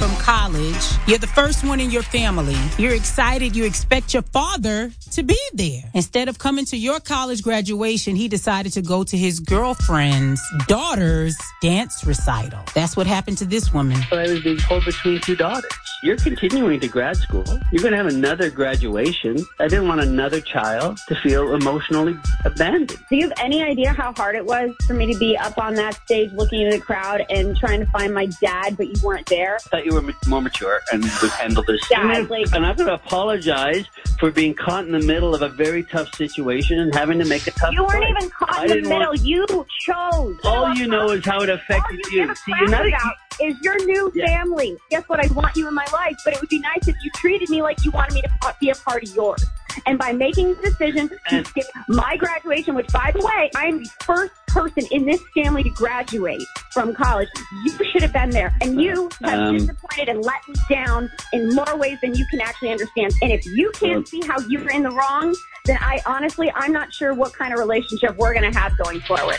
from college. You're the first one in your family. You're excited. You expect your father to be there. Instead of coming to your college graduation, he decided to go to his girlfriend's daughter's dance recital. That's what happened to this woman. I was being pulled between two daughters. You're continuing to grad school. You're going to have another graduation. I didn't want another child to feel emotionally abandoned. Do you have any idea how hard it was for me to be up on that stage looking at the crowd and trying to find my dad, but you weren't there? I thought you were more mature and would handle this. Dad, and I'm going to apologize for being caught in the middle of a very tough situation and having to make a tough You weren't choice. even caught in the middle. You chose. All you know is how it affected you. See, you're not is your new family. Guess what? I want you in my life, but it would be nice if you treated me like you wanted me to be a part of yours. And by making the decision to skip my graduation, which, by the way, I am the first person in this family to graduate from college, you should have been there. And you have disappointed and let me down in more ways than you can actually understand. And if you can't see how you're in the wrong, then I'm not sure what kind of relationship we're going to have going forward.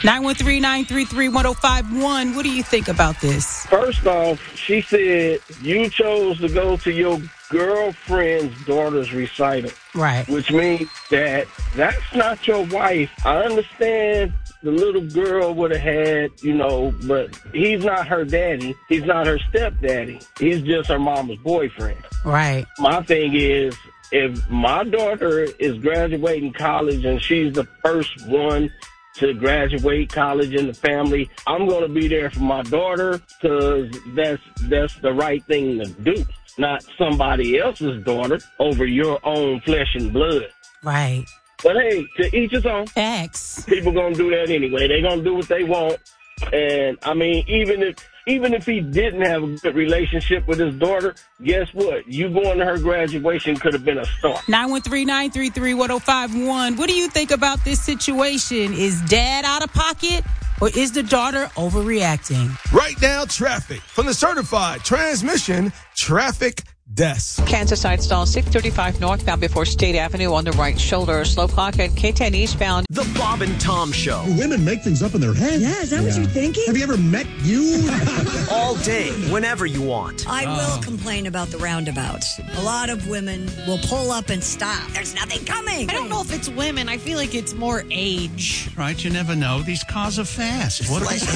913-933-1051. What do you think about this? First off, she said you chose to go to your girlfriend's daughter's recital. Right. Which means that that's not your wife. I understand the little girl would have had, but he's not her daddy. He's not her stepdaddy. He's just her mama's boyfriend. Right. My thing is, if my daughter is graduating college and she's the first one to graduate college in the family, I'm going to be there for my daughter because that's the right thing to do. Not somebody else's daughter over your own flesh and blood. Right. But hey, to each his own. Facts. People gonna do that anyway. They gonna do what they want. And I mean, even if he didn't have a good relationship with his daughter, guess what? You going to her graduation could have been a start. 913-933-1051. What do you think about this situation? Is dad out of pocket? Or is the daughter overreacting? Right now, traffic from the certified transmission traffic desk. Kansas side stall 635 northbound before State Avenue on the right shoulder. Slow clock at K10 eastbound. The Bob and Tom Show. Women make things up in their head. Yeah, is that what you're thinking? Have you ever met you? All day, whenever you want. I will complain about the roundabouts. A lot of women will pull up and stop. There's nothing coming. I don't know if it's women. I feel like it's more age. Right, you never know. These cars are fast. What are they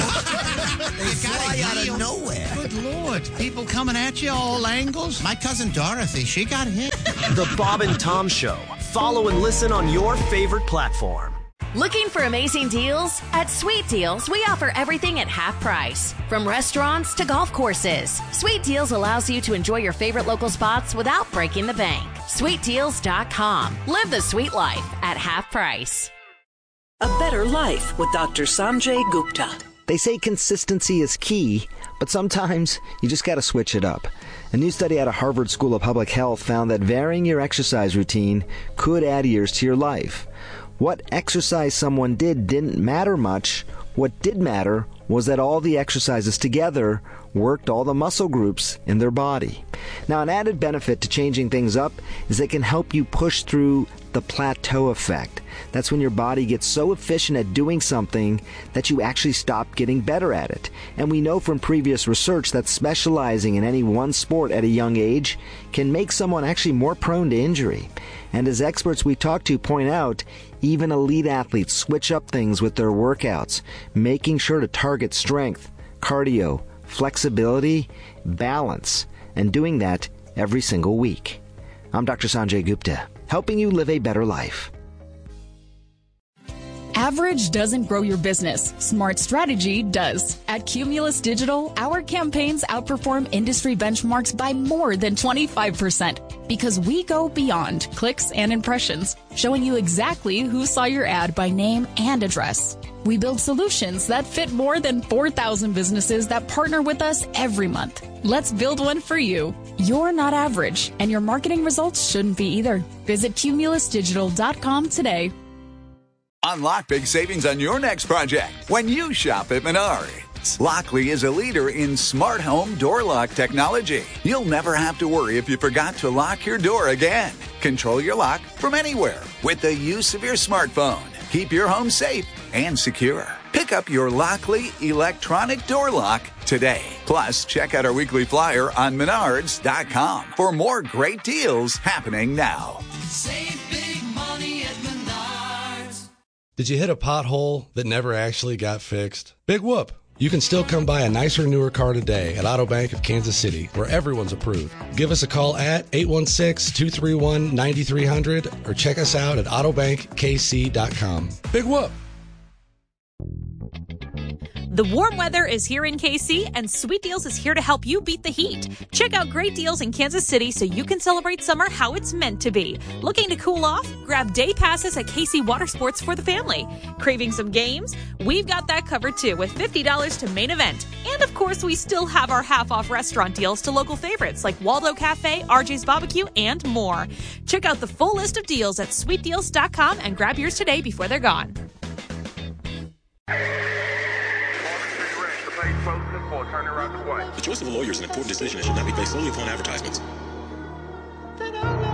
fly out of nowhere. Good Lord. People coming at you all angles. My cousin Dorothy, she got hit. The Bob and Tom Show. Follow and listen on your favorite platform. Looking for amazing deals? At Sweet Deals, we offer everything at half price. From restaurants to golf courses, Sweet Deals allows you to enjoy your favorite local spots without breaking the bank. SweetDeals.com. Live the sweet life at half price. A Better Life with Dr. Sanjay Gupta. They say consistency is key, but sometimes you just got to switch it up. A new study out of Harvard School of Public Health found that varying your exercise routine could add years to your life. What exercise someone did didn't matter much. What did matter was that all the exercises together worked all the muscle groups in their body. Now, an added benefit to changing things up is they can help you push through the plateau effect. That's when your body gets so efficient at doing something that you actually stop getting better at it. And we know from previous research that specializing in any one sport at a young age can make someone actually more prone to injury. And as experts we talk to point out, even elite athletes switch up things with their workouts, making sure to target strength, cardio, flexibility, balance, and doing that every single week. I'm Dr. Sanjay Gupta, helping you live a better life. Average doesn't grow your business. Smart strategy does. At Cumulus Digital, our campaigns outperform industry benchmarks by more than 25% because we go beyond clicks and impressions, showing you exactly who saw your ad by name and address. We build solutions that fit more than 4,000 businesses that partner with us every month. Let's build one for you. You're not average, and your marketing results shouldn't be either. Visit cumulusdigital.com today. Unlock big savings on your next project when you shop at Menards. Lockley is a leader in smart home door lock technology. You'll never have to worry if you forgot to lock your door again. Control your lock from anywhere with the use of your smartphone. Keep your home safe and secure. Pick up your Lockley electronic door lock today. Plus, check out our weekly flyer on Menards.com for more great deals happening now. Save big money at Menards. Did you hit a pothole that never actually got fixed? Big whoop. You can still come buy a nicer, newer car today at Auto Bank of Kansas City, where everyone's approved. Give us a call at 816-231-9300 or check us out at autobankkc.com. Big whoop. The warm weather is here in KC, and Sweet Deals is here to help you beat the heat. Check out great deals in Kansas City so you can celebrate summer how it's meant to be. Looking to cool off? Grab day passes at KC Water Sports for the family. Craving some games? We've got that covered too with $50 to main event. And of course, we still have our half-off restaurant deals to local favorites like Waldo Cafe, RJ's Barbecue, and more. Check out the full list of deals at sweetdeals.com and grab yours today before they're gone. The choice of a lawyer is an important decision and should not be based solely upon advertisements.